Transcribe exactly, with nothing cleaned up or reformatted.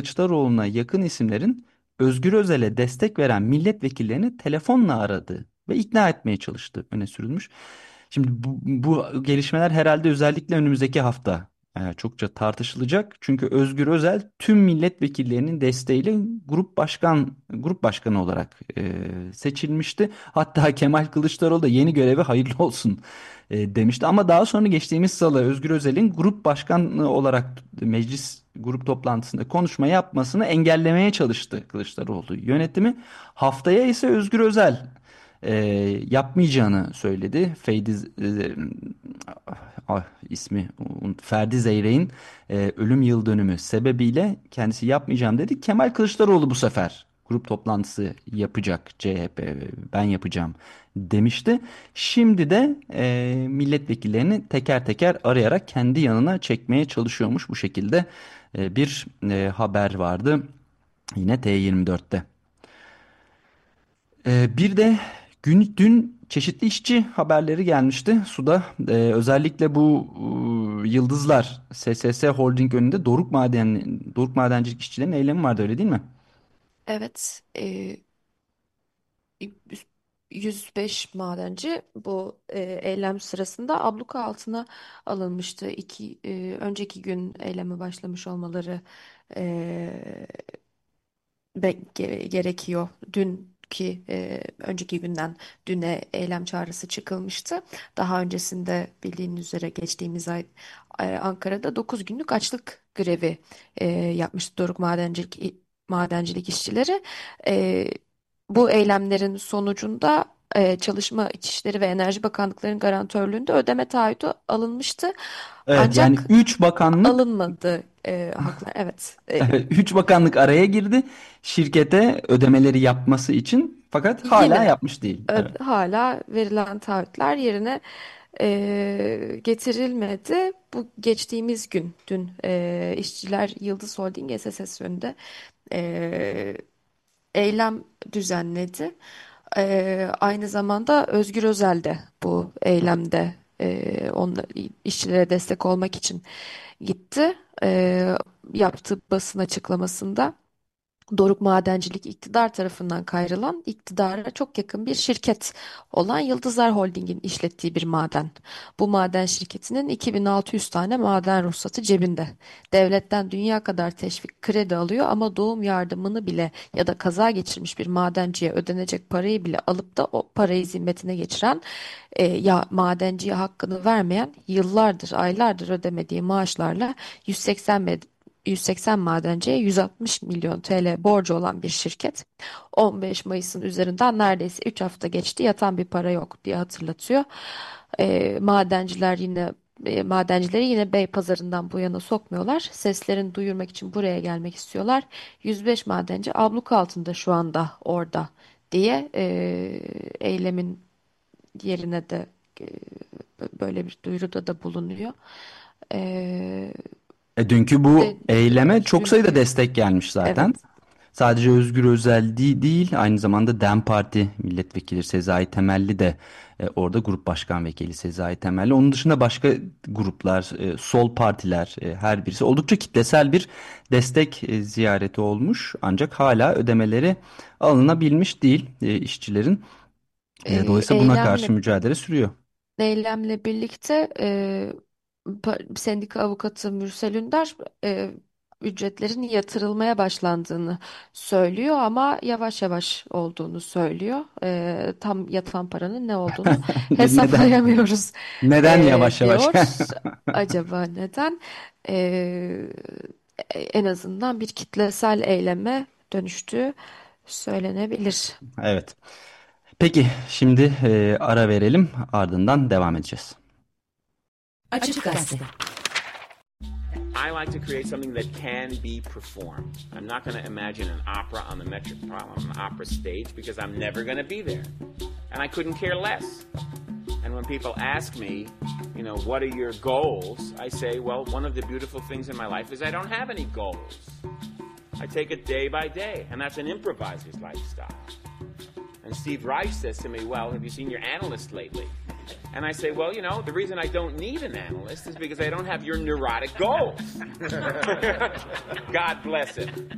Kılıçdaroğlu'na yakın isimlerin Özgür Özel'e destek veren milletvekillerini telefonla aradı ve ikna etmeye çalıştı öne sürülmüş. Şimdi bu, bu gelişmeler herhalde özellikle önümüzdeki hafta e, çokça tartışılacak. Çünkü Özgür Özel tüm milletvekillerinin desteğiyle grup başkan grup başkanı olarak e, seçilmişti. Hatta Kemal Kılıçdaroğlu da yeni görevi hayırlı olsun e, demişti. Ama daha sonra geçtiğimiz salı Özgür Özel'in grup başkanı olarak meclis grup toplantısında konuşma yapmasını engellemeye çalıştı Kılıçdaroğlu yönetimi. Haftaya ise Özgür Özel e, yapmayacağını söyledi. Feydi e, ah, ismi Ferdi Zeyrek'in e, ölüm yıl dönümü sebebiyle kendisi yapmayacağım dedi. Kemal Kılıçdaroğlu bu sefer grup toplantısı yapacak, C H P ben yapacağım demişti. Şimdi de e, milletvekillerini teker teker arayarak kendi yanına çekmeye çalışıyormuş bu şekilde e, bir e, haber vardı yine T yirmi dörtte. Ee, bir de gün, dün çeşitli işçi haberleri gelmişti suda. Ee, özellikle bu e, Yıldızlar S S S Holding önünde Doruk Maden Doruk Madencilik işçilerinin eylemi vardı, öyle değil mi? Evet, e, yüz beş madenci bu e, eylem sırasında abluka altına alınmıştı. İki, e, önceki gün eyleme başlamış olmaları e, be- ge- gerekiyor. Dünkü e, önceki günden düne eylem çağrısı çıkılmıştı. Daha öncesinde bildiğiniz üzere geçtiğimiz ay e, Ankara'da dokuz günlük açlık grevi e, yapmıştı Doruk Madencilik madencilik işçileri. E, Bu eylemlerin sonucunda e, Çalışma, İçişleri ve Enerji Bakanlıklarının garantörlüğünde ödeme taahhütü alınmıştı. Evet, yani Ancak üç bakanlık alınmadı e, haklar. Evet. E, üç bakanlık araya girdi şirkete ödemeleri yapması için, fakat hala Yine yapmış değil. ö- Evet. hala verilen taahhütler yerine e, getirilmedi. Bu geçtiğimiz gün, dün e, işçiler Yıldız Holding S S S önünde e, eylem düzenledi. E, aynı zamanda Özgür Özel de bu eylemde e, onla, işçilere destek olmak için gitti. E, yaptığı basın açıklamasında. Doruk Madencilik iktidar tarafından kayrılan, iktidara çok yakın bir şirket olan Yıldızlar Holding'in işlettiği bir maden. Bu maden şirketinin iki bin altı yüz tane maden ruhsatı cebinde. Devletten dünya kadar teşvik kredi alıyor ama doğum yardımını bile ya da kaza geçirmiş bir madenciye ödenecek parayı bile alıp da o parayı zimmetine geçiren, e, ya madenciye hakkını vermeyen, yıllardır, aylardır ödemediği maaşlarla yüz seksen med- yüz seksen madenciye yüz altmış milyon T L borcu olan bir şirket. on beş Mayıs'ın üzerinden neredeyse üç hafta geçti. Yatan bir para yok diye hatırlatıyor. E, madenciler yine e, madencileri yine Beypazarı'ndan bu yana sokmuyorlar. Seslerini duyurmak için buraya gelmek istiyorlar. yüz beş madenci abluk altında şu anda orada diye e, eylemin yerine de e, böyle bir duyuruda da bulunuyor. E, E, dünkü bu de, eyleme çok sayıda dünkü destek gelmiş zaten. Evet. Sadece Özgür Özel değil, değil aynı zamanda DEM Parti milletvekili Sezai Temelli de e, orada grup başkan vekili Sezai Temelli. Onun dışında başka gruplar, e, sol partiler, e, her birisi oldukça kitlesel bir destek e, ziyareti olmuş. Ancak hala ödemeleri alınabilmiş değil e, işçilerin. E, E, dolayısıyla buna karşı eylemle mücadele sürüyor. eylemle birlikte e, pa- sendika avukatı Mürsel Ünder e, ücretlerin yatırılmaya başlandığını söylüyor ama yavaş yavaş olduğunu söylüyor. E, tam yatan paranın ne olduğunu Neden? hesaplayamıyoruz Neden e, yavaş yavaş? diyor. Acaba neden? E, En azından bir kitlesel eyleme dönüştüğü söylenebilir. Evet. Peki şimdi e, ara verelim, ardından devam edeceğiz. Açık Gazete. I like to create something that can be performed. I'm not going to imagine an opera on the Metropolitan Opera stage because I'm never going to be there. And I couldn't care less. And when people ask me, you know, what are your goals? I say, well, one of the beautiful things in my life is I don't have any goals. I take it day by day, and that's an improviser's lifestyle. And Steve Reich says to me, well, have you seen your analyst lately? And I say, well, you know, the reason I don't need an analyst is because I don't have your neurotic goals. God bless it.